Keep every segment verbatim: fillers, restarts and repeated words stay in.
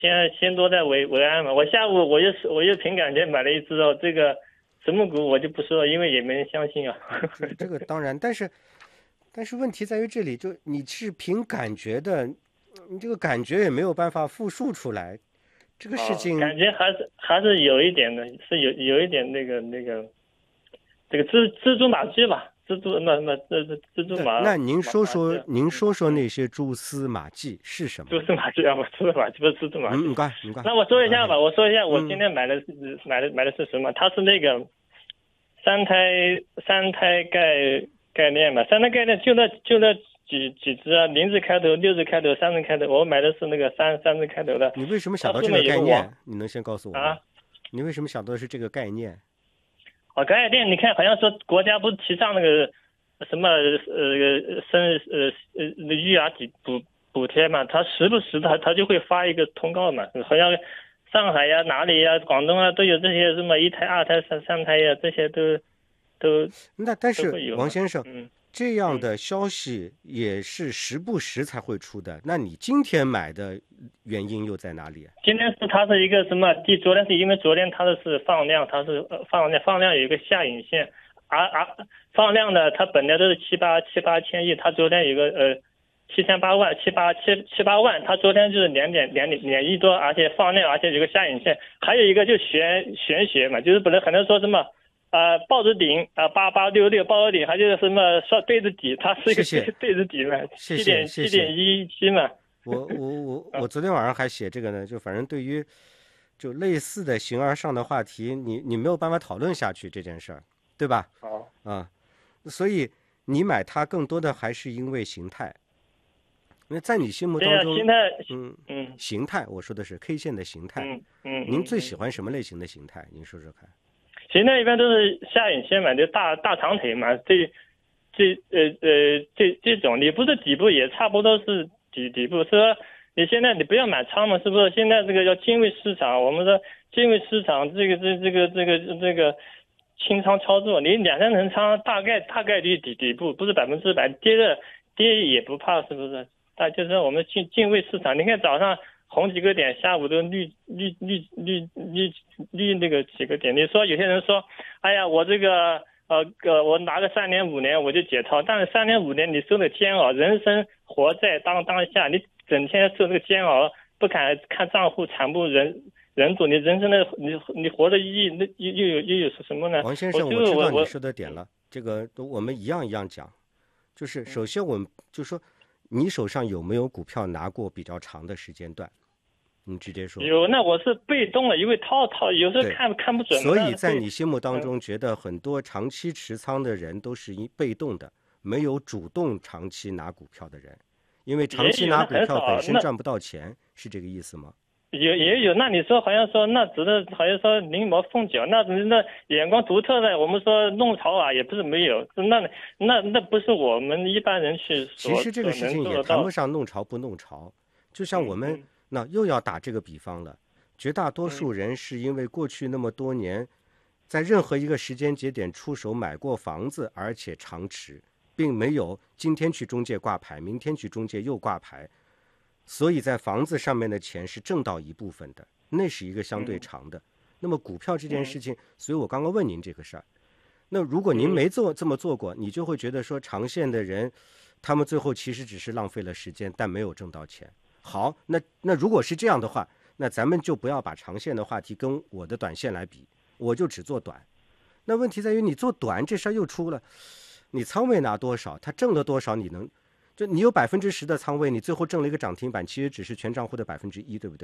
现在先多在维维安嘛。我下午我又是我又凭感觉买了一只哦，这个什么股我就不说了，因为也没人相信啊。 这个这个当然，但是但是问题在于这里，就你是凭感觉的，你这个感觉也没有办法复述出来，这个事哦， 情。 感觉还是还是有一点的，是有有一点那个那个这个蜘蜘蛛马迹吧，蜘蛛那那这这蜘蛛马那那您马说马迹啊， 说，您嗯嗯， 说说那些蛛丝马迹是什么？ 蛛丝马迹啊，不蜘蛛马迹不是蜘蛛马嗯， 迹。 唔该唔该那我说唔该， 一下吧，我说一下，我今嗯， 天买的是买的买的是什么？它是那个三胎三胎概概念嘛，三胎概念就那就那几几只啊，零字开头、六字开头、三字开头，我买的是那个三三字开头的， 你为什么想它后到这个面有个王概念？你能先告诉我吗？ 啊。 你为什么想到的是这个概念？ 哦，概念你看，好像说国家不是提倡那个什么呃生呃呃育儿补补补贴嘛，他时不时他他就会发一个通告嘛，好像上海呀、哪里呀、广东啊都有这些什么一胎、二胎、三三胎呀，这些都都都那但是会有嘛。 王先生， 嗯这样嗯。 的消息也是时不时才会出的。那你今天买的原因又在哪里啊？ 今天是它是一个什么？第昨天是因为昨天它的是放量，它是呃放量放量有一个下影线，而而放量呢，它本来都是七八七八千亿，它昨天有个呃七千八万七八七七八万，它昨天就是两点两点两亿多，而且放量，而且有个下影线，还有一个就玄玄学嘛，就是本来很多人说什么。呃，报纸顶啊，八八六六报纸顶，还就是什么说对着底，它是一个对谢谢， 对着底嘛， 谢七谢谢谢。 点七点一七嘛。 我我我啊， 我昨天晚上还写这个呢，就反正对于就类似的形而上的话题，你你没有办法讨论下去这件事儿，对吧？ 好。 啊，所以你买它更多的还是因为形态，因为在你心目对呀， 当中， 现在嗯， 嗯形态，我说的是 K 线的形态。 嗯嗯您最喜嗯嗯， 欢什么类型的形态？您说说看。 现在一般都是下影线嘛，就大大长腿嘛，这这呃呃这这种，你不是底部也差不多是底底部，是说你现在你不要买仓嘛，是不是？现在这个叫敬畏市场，我们说敬畏市场，这个这这个这个这个清仓操作，你两三成仓大概大概率底底部，不是百分之百，跌的跌也不怕，是不是？那就是我们敬敬畏市场，你看早上。红几个点，下午都绿绿绿绿绿绿那个几个点。你说有些人说，哎呀，我这个呃个我拿个三年五年我就解套，但是三年五年你受的煎熬，人生活在当当下，你整天受这个煎熬，不敢看账户惨不忍忍睹，你人生的你你活的意义，那又又有又有是什么呢？我王先生，我就是我我知道你说的点了，这个都我们一样一样讲。就是首先我们就说，你手上有没有股票拿过比较长的时间段？你直接说。 有，那我是被动的，因为套套有时候对， 看看不准嘛， 所以那会在你心目当嗯中，觉得很多长期持仓的人都是一被动的，没有主动长期拿股票的人，因为长也有， 期拿股那很少， 票本身那赚不到钱，是这个意思吗？ 也也有，那你说好像说那指的好像说临摹凤脚，那那眼光独特的，我们说弄潮啊，也不是没有，那那那不是我们一般人去其所所实这个事情能做得到。 也谈不上弄潮不弄潮，就像我们嗯嗯那又要打这个比方了，绝大多嗯数人是因为过去那么多年，在任何一个时间节点出手买过房子，而且长持，并没有今天去中介挂牌，明天去中介又挂牌，所以在房子上面的钱是挣到一部分的，那是一个相对嗯长的。那么股票这件嗯事情，所以我刚刚问您这个事儿。那如果您嗯， 没做这么做过，你就会觉得说长线的人，他们最后其实只是浪费了时间，但没有挣到钱。好，那那如果是这样的话，那咱们就不要把长线的话题跟我的短线来比，我就只做短。那问题在于你做短这事儿又出了，你仓位拿多少，他挣了多少，你能就你有百分之十的仓位，你最后挣了一个涨停板，其实只是全账户的百分之一，对不对？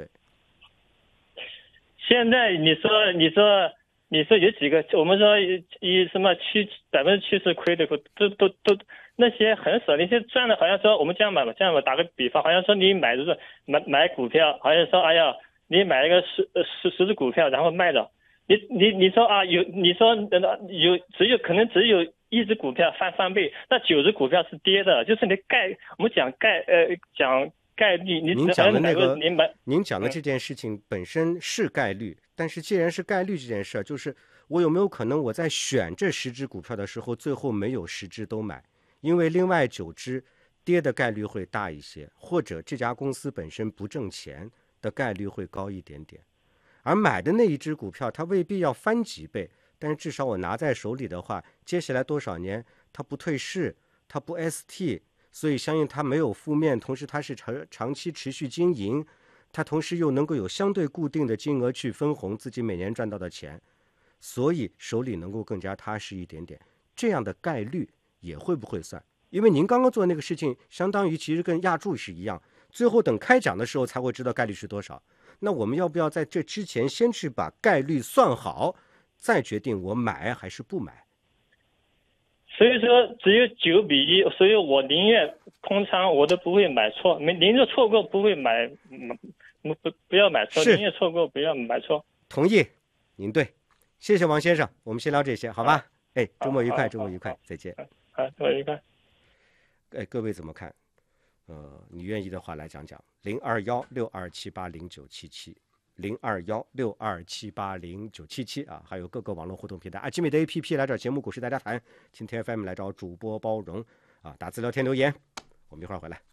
现在你说你说你说有几个，我们说以什么七百分之七十亏的股，都都都那些很少，那些赚的，好像说我们这样买吧，这样吧，打个比方，好像说你买的是买买股票，好像说哎呀，你买一个十呃十十只股票，然后卖了，你你你说啊有你说呃有只有可能只有一只股票翻翻倍，那九只股票是跌的，就是你概我们讲概呃讲概率，你您只好像买讲的那个， 个你买您讲的嗯这件事情本身是概率，但是既然是概率这件事儿，就是我有没有可能我在选这十只股票的时候，最后没有十只都买，因为另外九只跌的概率会大一些，或者这家公司本身不挣钱， 的概率会高一点点。而买的那一只股票，它未必要翻几倍，但是至少我拿在手里的话，接下来多少年它不退市，它不 S T， 所以相应它没有负面，同时它是长长期持续经营，它同时又能够有相对固定的金额去分红自己每年赚到的钱，所以手里能够更加踏实一点点。这样的概率也会不会算？因为您刚刚做那个事情，相当于其实跟压注是一样，最后等开奖的时候才会知道概率是多少。那我们要不要在这之前先去把概率算好，再决定我买还是不买？ 所以说只有九比一，所以我宁愿空仓，我都不会买错，没宁愿错过不会买，不不不要买错，宁愿错过不要买错。 同意，您对，谢谢王先生，我们先聊这些，好吧？哎，周末愉快，周末愉快，再见。 好，周末愉快。 哎，各位怎么看？呃，你愿意的话来讲讲，零二幺六二七八零九七七，零二幺六二七八零九七七啊，还有各个网络互动平台，爱奇艺的 A P P 来找节目股市大家谈，今天 F M 来找主播包容啊，打字聊天留言，我们一会儿回来。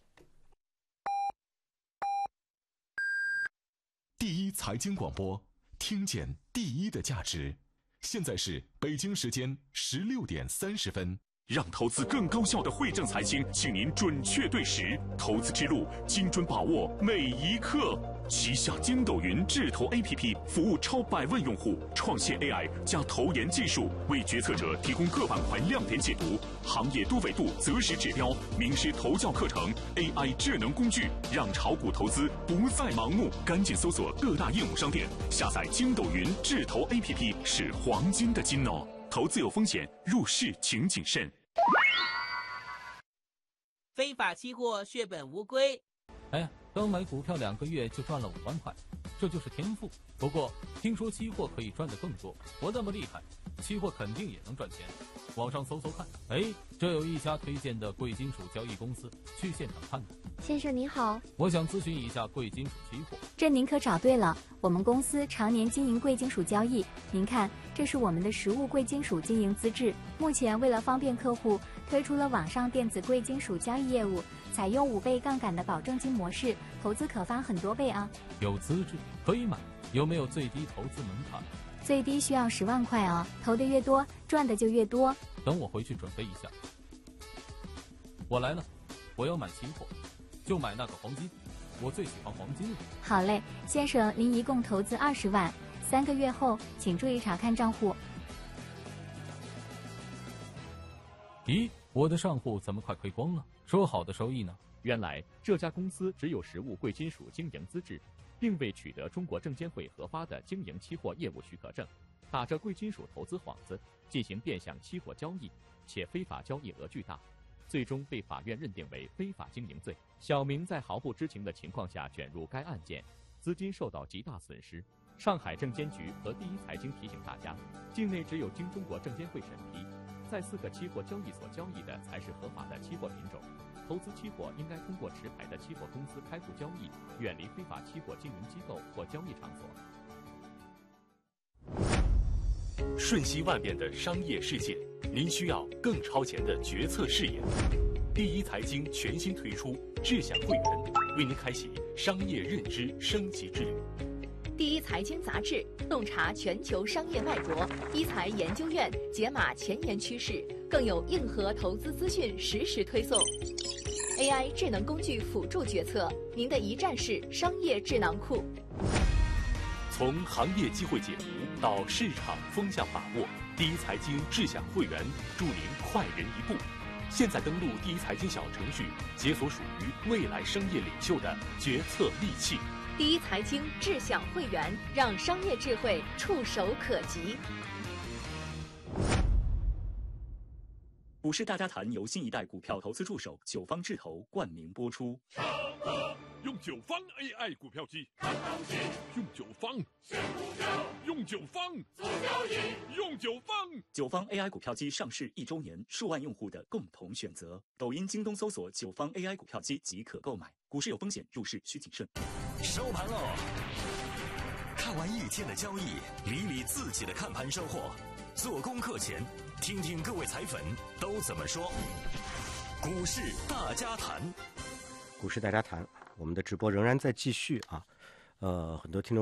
第一财经广播，听见第一的价值。现在是北京时间十六点三十分。让投资更高效的惠正财经，请您准确对时，投资之路精准把握每一刻。旗下筋斗云智投 A P P 服务超百万用户，创新 A I 加投研技术，为决策者提供各板块亮点解读、行业多维度择时指标、名师投教课程、A I 智能工具，让炒股投资不再盲目。赶紧搜索各大应用商店，下载筋斗云智投 A P P 是黄金的金哦。投资有风险，入市请谨慎。 非法期货血本无归。 哎呀，刚买股票两个月就赚了五万块，这就是天赋。不过听说期货可以赚得更多，我那么厉害，期货肯定也能赚钱。网上搜搜看，哎，这有一家推荐的贵金属交易公司，去现场看看。 先生您好， 我想咨询一下贵金属期货。 这您可找对了，我们公司常年经营贵金属交易。您看，这是我们的实物贵金属经营资质。目前为了方便客户，推出了网上电子贵金属交易业务，采用五倍杠杆的保证金模式，投资可翻很多倍啊。 有资质可以买，有没有最低投资门槛？ 最低需要十万块啊，投的越多，赚的就越多。 等我回去准备一下。我来了，我要买期货，就买那个黄金，我最喜欢黄金了。 好嘞，先生，您一共投资二十万，三个月后请注意查看账户。 咦，我的账户怎么快亏光了？说好的收益呢？ 原来这家公司只有实物贵金属经营资质，并未取得中国证监会核发的经营期货业务许可证，打着贵金属投资幌子进行变相期货交易，且非法交易额巨大，最终被法院认定为非法经营罪。小明在毫不知情的情况下卷入该案件，资金受到极大损失。上海证监局和第一财经提醒大家，境内只有经中国证监会审批，在四个期货交易所交易的才是合法的期货品种。投资期货应该通过持牌的期货公司开户交易，远离非法期货经营机构或交易场所。 瞬息万变的商业世界，您需要更超前的决策视野。第一财经全新推出智享会员，为您开启商业认知升级之旅。 第一财经杂志洞察全球商业脉搏，一财研究院解码前沿趋势，更有硬核投资资讯实时推送。A I 智能工具辅助决策，您的一站式商业智囊库。 从行业机会解读到市场风向把握，第一财经智享会员助您快人一步。现在登录第一财经小程序，解锁属于未来商业领袖的决策利器。 第一财经智享会员，让商业智慧触手可及。 股市大家谈由新一代股票投资助手九方智投冠名播出。 用九方 A I 股票机，用九方，用九方，用九方。 九方 A I 股票机上市一周年，数万用户的共同选择。抖音、京东搜索九方 A I 股票机即可购买。股市有风险，入市需谨慎。 收盘喽！看完一天的交易，理理自己的看盘收获。做功课前，听听各位彩粉都怎么说。股市大家谈。 股市大家谈，我们的直播仍然在继续啊。 呃，很多听众。